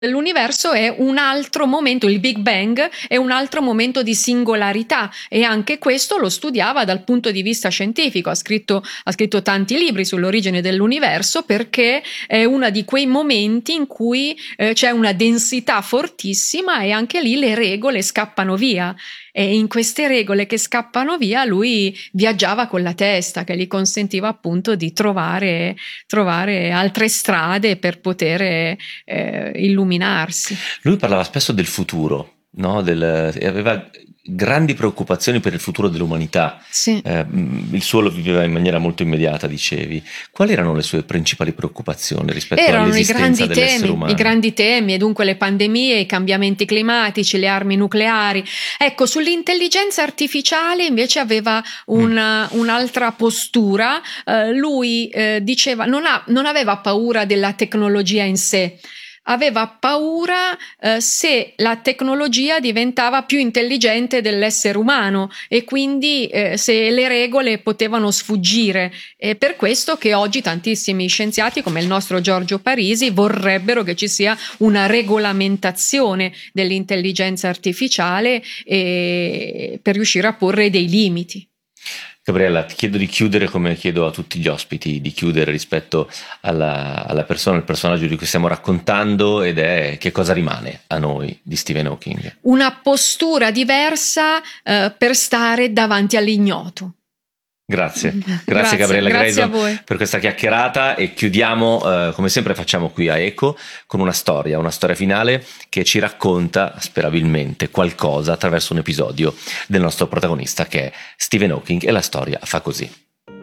L'universo è un altro momento, il Big Bang è un altro momento di singolarità, e anche questo lo studiava dal punto di vista scientifico. Ha scritto tanti libri sull'origine dell'universo, perché è uno di quei momenti in cui c'è una densità fortissima e anche lì le regole scappano via. E in queste regole che scappano via lui viaggiava con la testa, che gli consentiva appunto di trovare altre strade per poter illuminarsi. Lui parlava spesso del futuro, no? E aveva grandi preoccupazioni per il futuro dell'umanità. Sì. Il suo lo viveva in maniera molto immediata, dicevi. Quali erano le sue principali preoccupazioni rispetto all'esistenza dell'essere umano? I grandi temi, e dunque le pandemie, i cambiamenti climatici, le armi nucleari. Ecco, sull'intelligenza artificiale invece aveva un'altra postura. Lui diceva, non aveva paura della tecnologia in sé. Aveva paura se la tecnologia diventava più intelligente dell'essere umano, e quindi se le regole potevano sfuggire. È per questo che oggi tantissimi scienziati, come il nostro Giorgio Parisi, vorrebbero che ci sia una regolamentazione dell'intelligenza artificiale per riuscire a porre dei limiti. Gabriella, ti chiedo di chiudere come chiedo a tutti gli ospiti, di chiudere rispetto alla persona, al personaggio di cui stiamo raccontando, ed è: che cosa rimane a noi di Stephen Hawking? Una postura diversa per stare davanti all'ignoto. Grazie Gabriella Grayson per questa chiacchierata, e chiudiamo come sempre facciamo qui a Eco con una storia finale che ci racconta sperabilmente qualcosa attraverso un episodio del nostro protagonista, che è Stephen Hawking, e la storia fa così.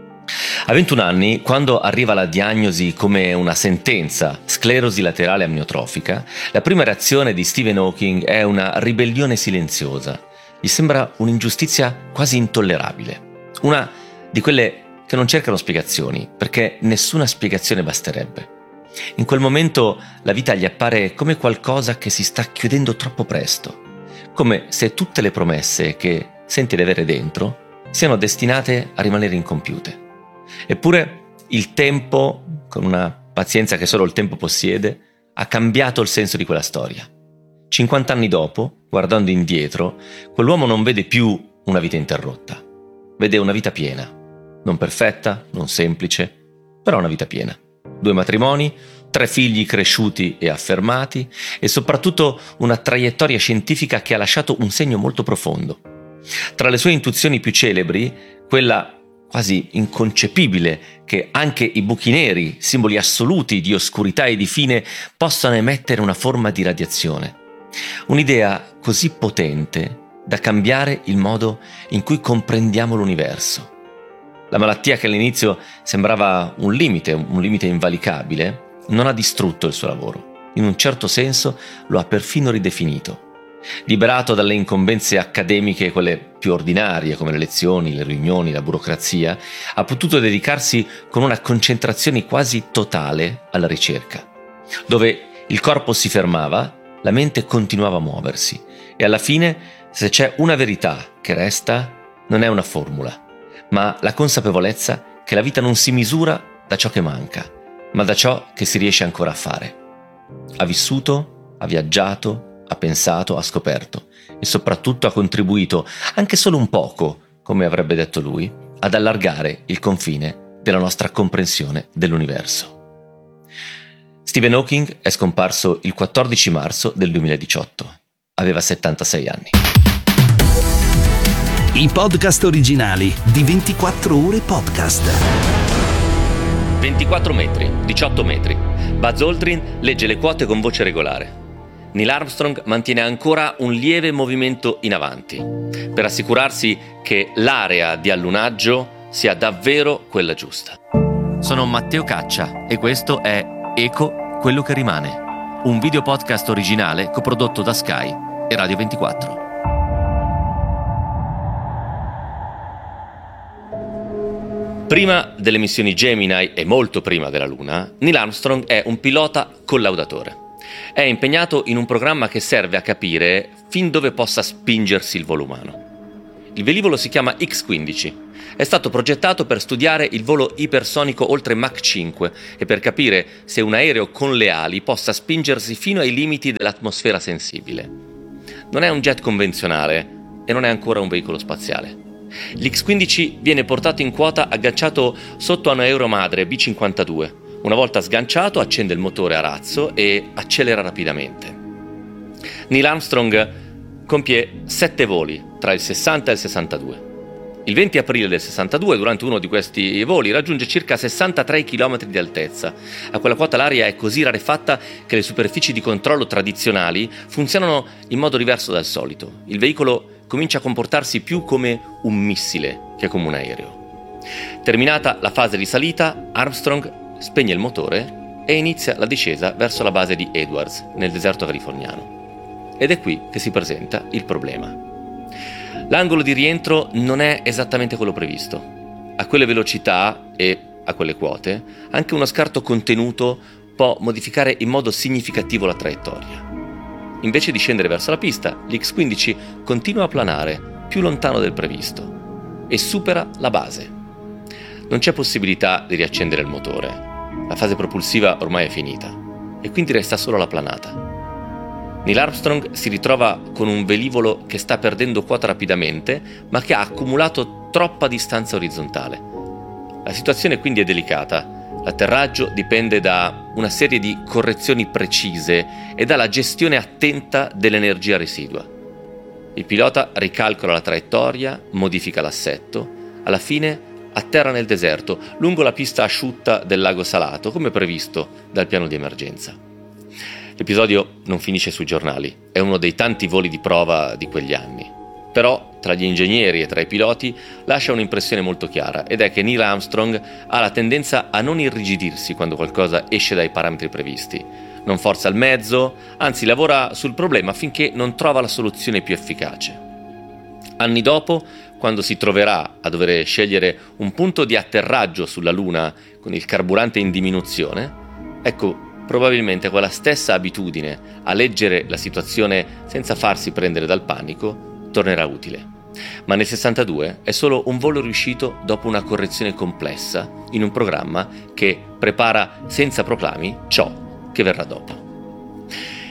A 21 anni, quando arriva la diagnosi come una sentenza, sclerosi laterale amiotrofica, la prima reazione di Stephen Hawking è una ribellione silenziosa. Gli sembra un'ingiustizia quasi intollerabile, una di quelle che non cercano spiegazioni, perché nessuna spiegazione basterebbe. In quel momento la vita gli appare come qualcosa che si sta chiudendo troppo presto, come se tutte le promesse che sente di avere dentro siano destinate a rimanere incompiute. Eppure il tempo, con una pazienza che solo il tempo possiede, ha cambiato il senso di quella storia. 50 anni dopo, guardando indietro, quell'uomo non vede più una vita interrotta, vede una vita piena. Non perfetta, non semplice, però una vita piena. 2 matrimoni, 3 figli cresciuti e affermati, e soprattutto una traiettoria scientifica che ha lasciato un segno molto profondo. Tra le sue intuizioni più celebri, quella quasi inconcepibile che anche i buchi neri, simboli assoluti di oscurità e di fine, possano emettere una forma di radiazione. Un'idea così potente da cambiare il modo in cui comprendiamo l'universo. La malattia, che all'inizio sembrava un limite invalicabile, non ha distrutto il suo lavoro. In un certo senso lo ha perfino ridefinito. Liberato dalle incombenze accademiche, quelle più ordinarie come le lezioni, le riunioni, la burocrazia, ha potuto dedicarsi con una concentrazione quasi totale alla ricerca. Dove il corpo si fermava, la mente continuava a muoversi, e alla fine, se c'è una verità che resta, non è una formula, ma la consapevolezza che la vita non si misura da ciò che manca, ma da ciò che si riesce ancora a fare. Ha vissuto, ha viaggiato, ha pensato, ha scoperto, e soprattutto ha contribuito, anche solo un poco, come avrebbe detto lui, ad allargare il confine della nostra comprensione dell'universo. Stephen Hawking è scomparso il 14 marzo del 2018. Aveva 76 anni. I podcast originali di 24 Ore Podcast. 24 metri, 18 metri. Buzz Aldrin legge le quote con voce regolare. Neil Armstrong mantiene ancora un lieve movimento in avanti, per assicurarsi che l'area di allunaggio sia davvero quella giusta. Sono Matteo Caccia e questo è Eco, quello che rimane, un video podcast originale coprodotto da Sky e Radio 24. Prima delle missioni Gemini e molto prima della Luna, Neil Armstrong è un pilota collaudatore. È impegnato in un programma che serve a capire fin dove possa spingersi il volo umano. Il velivolo si chiama X-15. È stato progettato per studiare il volo ipersonico oltre Mach 5 e per capire se un aereo con le ali possa spingersi fino ai limiti dell'atmosfera sensibile. Non è un jet convenzionale e non è ancora un veicolo spaziale. L'X-15 viene portato in quota agganciato sotto a un aereo madre B-52. Una volta sganciato accende il motore a razzo e accelera rapidamente. Neil Armstrong compie 7 voli tra il 60 e il 62. Il 20 aprile del 62, durante uno di questi voli, raggiunge circa 63 km di altezza. A quella quota l'aria è così rarefatta che le superfici di controllo tradizionali funzionano in modo diverso dal solito. Il veicolo comincia a comportarsi più come un missile che come un aereo. Terminata la fase di salita, Armstrong spegne il motore e inizia la discesa verso la base di Edwards, nel deserto californiano. Ed è qui che si presenta il problema. L'angolo di rientro non è esattamente quello previsto. A quelle velocità e a quelle quote, anche uno scarto contenuto può modificare in modo significativo la traiettoria. Invece di scendere verso la pista, l'X-15 continua a planare più lontano del previsto e supera la base. Non c'è possibilità di riaccendere il motore. La fase propulsiva ormai è finita e quindi resta solo la planata. Neil Armstrong si ritrova con un velivolo che sta perdendo quota rapidamente, ma che ha accumulato troppa distanza orizzontale. La situazione quindi è delicata. L'atterraggio dipende da una serie di correzioni precise e dalla gestione attenta dell'energia residua. Il pilota ricalcola la traiettoria, modifica l'assetto, alla fine atterra nel deserto, lungo la pista asciutta del lago Salato, come previsto dal piano di emergenza. L'episodio non finisce sui giornali, è uno dei tanti voli di prova di quegli anni. Però, tra gli ingegneri e tra i piloti, lascia un'impressione molto chiara, ed è che Neil Armstrong ha la tendenza a non irrigidirsi quando qualcosa esce dai parametri previsti. Non forza il mezzo, anzi lavora sul problema finché non trova la soluzione più efficace. Anni dopo, quando si troverà a dover scegliere un punto di atterraggio sulla Luna con il carburante in diminuzione, ecco, probabilmente quella stessa abitudine a leggere la situazione senza farsi prendere dal panico tornerà utile. Ma nel 62 è solo un volo riuscito dopo una correzione complessa in un programma che prepara senza proclami ciò che verrà dopo.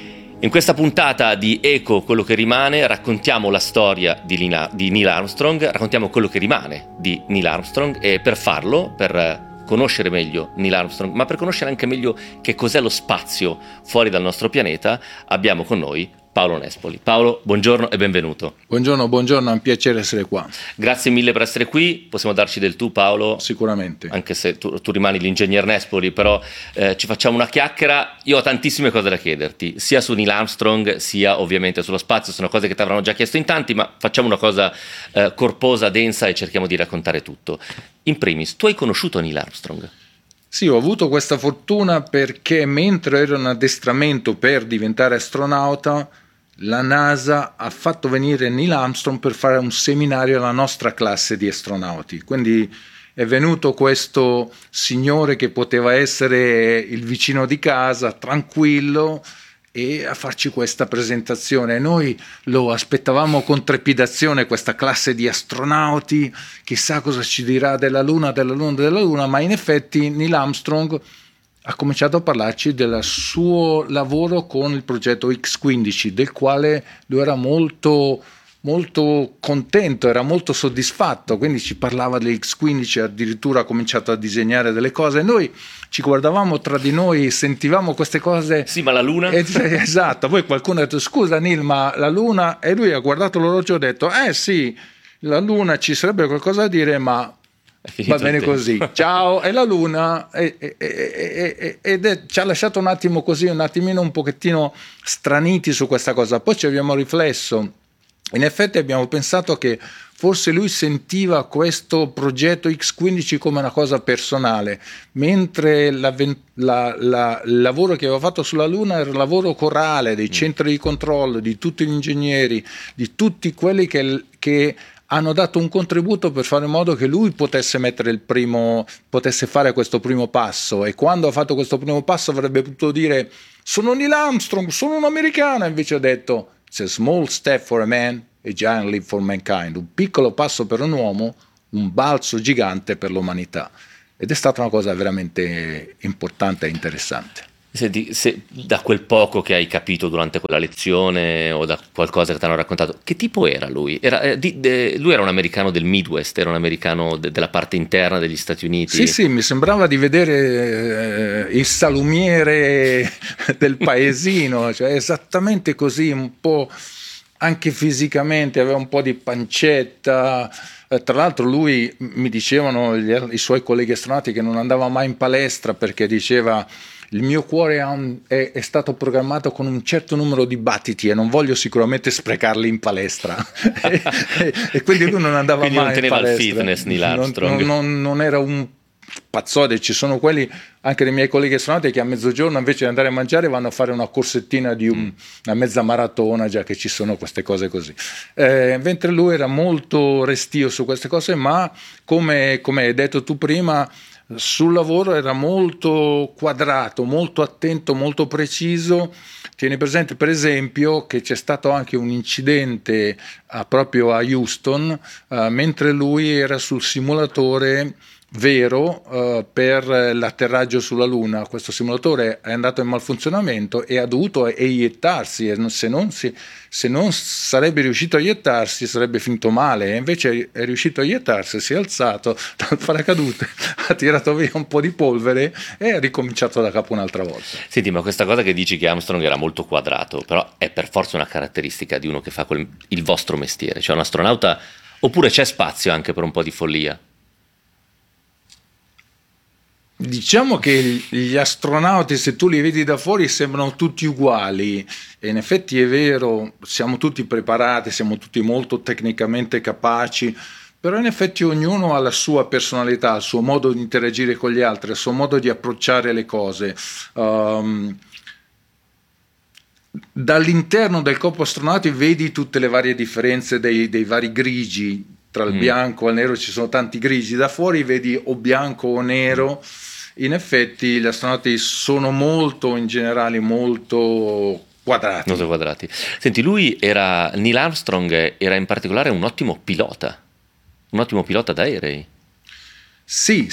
In questa puntata di Eco, quello che rimane, raccontiamo la storia di Neil Armstrong, raccontiamo quello che rimane di Neil Armstrong e per farlo, per conoscere meglio Neil Armstrong, ma per conoscere anche meglio che cos'è lo spazio fuori dal nostro pianeta, abbiamo con noi Paolo Nespoli. Paolo, buongiorno e benvenuto. Buongiorno, è un piacere essere qua. Grazie mille per essere qui, possiamo darci del tu, Paolo? Sicuramente. Anche se tu rimani l'ingegner Nespoli, però ci facciamo una chiacchiera. Io ho tantissime cose da chiederti, sia su Neil Armstrong, sia ovviamente sullo spazio, sono cose che ti avranno già chiesto in tanti, ma facciamo una cosa corposa, densa e cerchiamo di raccontare tutto. In primis, tu hai conosciuto Neil Armstrong? Sì, ho avuto questa fortuna perché mentre ero in addestramento per diventare astronauta, la NASA ha fatto venire Neil Armstrong per fare un seminario alla nostra classe di astronauti. Quindi è venuto questo signore che poteva essere il vicino di casa, tranquillo, e a farci questa presentazione. Noi lo aspettavamo con trepidazione, questa classe di astronauti, chissà cosa ci dirà della Luna, ma in effetti Neil Armstrong ha cominciato a parlarci del suo lavoro con il progetto X-15, del quale lui era molto contento, era molto soddisfatto, quindi ci parlava dell'X-15, addirittura ha cominciato a disegnare delle cose. Noi ci guardavamo tra di noi, sentivamo queste cose. Sì, ma la Luna? Esatto, poi qualcuno ha detto scusa Neil, ma la Luna? E lui ha guardato l'orologio e ha detto sì, la Luna ci sarebbe qualcosa da dire, ma va bene così, ciao. E la Luna ci ha lasciato un attimo così, un attimino un pochettino straniti su questa cosa. Poi ci abbiamo riflesso, in effetti abbiamo pensato che forse lui sentiva questo progetto X-15 come una cosa personale, mentre il lavoro che aveva fatto sulla Luna era il lavoro corale dei centri di controllo, di tutti gli ingegneri, di tutti quelli che hanno dato un contributo per fare in modo che lui potesse fare questo primo passo. E quando ha fatto questo primo passo avrebbe potuto dire sono Neil Armstrong, sono un americano, invece ha detto it's a small step for a man, A Giant Leap for Mankind, un piccolo passo per un uomo, un balzo gigante per l'umanità. Ed è stata una cosa veramente importante e interessante. Senti, se da quel poco che hai capito durante quella lezione o da qualcosa che ti hanno raccontato, che tipo era lui? Lui era un americano del Midwest, era un americano della parte interna degli Stati Uniti? Sì, mi sembrava di vedere il salumiere del paesino, cioè esattamente così, un po' anche fisicamente, aveva un po' di pancetta. Tra l'altro lui, mi dicevano i suoi colleghi astronauti, che non andava mai in palestra perché diceva: il mio cuore è stato programmato con un certo numero di battiti e non voglio sicuramente sprecarli in palestra. e quindi lui non andava quindi mai in palestra. Non teneva il fitness Neil Armstrong. Non era un pazzoide. Ci sono quelli, anche dei miei colleghi astronauti, che a mezzogiorno invece di andare a mangiare vanno a fare una corsettina di una mezza maratona, già che ci sono queste cose così. Mentre lui era molto restio su queste cose, ma come hai detto tu prima, sul lavoro era molto quadrato, molto attento, molto preciso. Tieni presente, per esempio, che c'è stato anche un incidente proprio a Houston, mentre lui era sul simulatore vero per l'atterraggio sulla Luna. Questo simulatore è andato in malfunzionamento e ha dovuto eiettarsi, e se non sarebbe riuscito a eiettarsi sarebbe finito male, e invece è riuscito a eiettarsi, si è alzato dal paracadute, ha tirato via un po' di polvere e ha ricominciato da capo un'altra volta. Senti, ma questa cosa che dici che Armstrong era molto quadrato, però è per forza una caratteristica di uno che fa il vostro mestiere, cioè un astronauta, oppure c'è spazio anche per un po' di follia? Diciamo che gli astronauti, se tu li vedi da fuori, sembrano tutti uguali, e in effetti è vero, siamo tutti preparati, siamo tutti molto tecnicamente capaci, però in effetti ognuno ha la sua personalità, il suo modo di interagire con gli altri, il suo modo di approcciare le cose. Dall'interno del corpo astronauti vedi tutte le varie differenze dei vari grigi. Tra il bianco e il nero ci sono tanti grigi, da fuori vedi o bianco o nero. In effetti gli astronauti sono in generale molto quadrati. Molto quadrati. Senti, Neil Armstrong era in particolare un ottimo pilota d'aerei. Sì,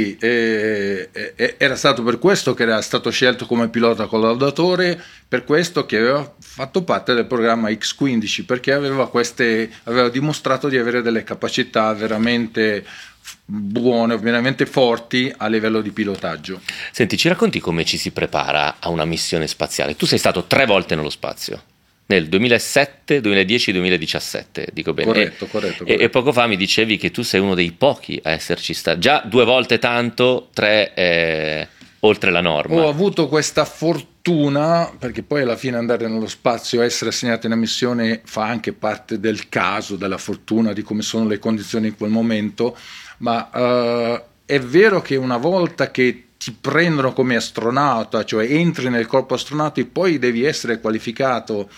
era stato per questo che era stato scelto come pilota collaudatore, per questo che aveva fatto parte del programma X-15, perché aveva dimostrato di avere delle capacità veramente buone, veramente forti a livello di pilotaggio. Senti, ci racconti come ci si prepara a una missione spaziale? Tu sei stato 3 volte nello spazio. Nel 2007, 2010 e 2017, dico bene. Corretto. E poco fa mi dicevi che tu sei uno dei pochi a esserci stato. Già 2 volte tanto, 3 è oltre la norma. Ho avuto questa fortuna, perché poi alla fine andare nello spazio, essere assegnato in una missione, fa anche parte del caso, della fortuna, di come sono le condizioni in quel momento, ma è vero che una volta che ti prendono come astronauta, cioè entri nel corpo astronauti, poi devi essere qualificato,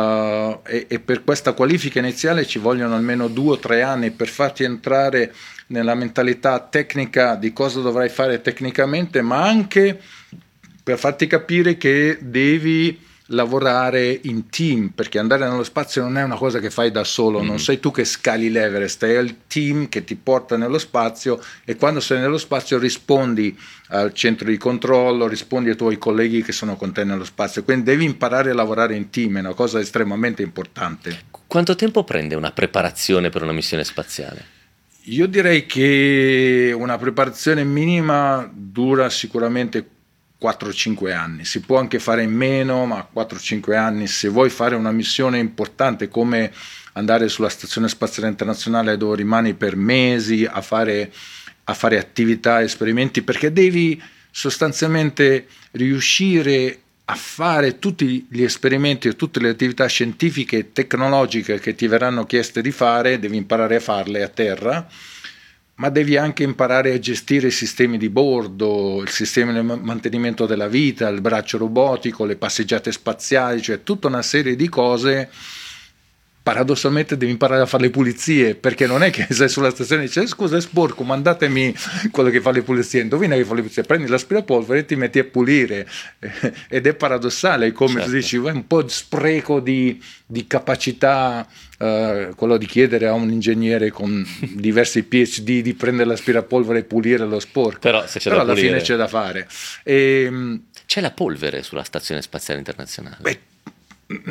e per questa qualifica iniziale ci vogliono almeno 2 o 3 anni per farti entrare nella mentalità tecnica di cosa dovrai fare tecnicamente, ma anche per farti capire che devi lavorare in team, perché andare nello spazio non è una cosa che fai da solo, non sei tu che scali l'Everest, è il team che ti porta nello spazio, e quando sei nello spazio rispondi al centro di controllo, rispondi ai tuoi colleghi che sono con te nello spazio, quindi devi imparare a lavorare in team, è una cosa estremamente importante. Quanto tempo prende una preparazione per una missione spaziale? Io direi che una preparazione minima dura sicuramente 4-5 anni, si può anche fare in meno, ma 4-5 anni se vuoi fare una missione importante come andare sulla Stazione Spaziale Internazionale, dove rimani per mesi a fare attività, esperimenti, perché devi sostanzialmente riuscire a fare tutti gli esperimenti e tutte le attività scientifiche e tecnologiche che ti verranno chieste di fare, devi imparare a farle a terra, ma devi anche imparare a gestire i sistemi di bordo, il sistema di mantenimento della vita, il braccio robotico, le passeggiate spaziali, cioè tutta una serie di cose paradossalmente devi imparare a fare le pulizie, perché non è che sei sulla stazione e dici scusa è sporco, mandatemi quello che fa le pulizie, indovina che fa le pulizie, prendi l'aspirapolvere e ti metti a pulire, ed è paradossale come tu dici, un po' di spreco di capacità, quello di chiedere a un ingegnere con diversi PhD di prendere l'aspirapolvere e pulire lo sporco, però se c'è però da alla pulire, fine c'è da fare. c'è la polvere sulla stazione spaziale internazionale. Beh,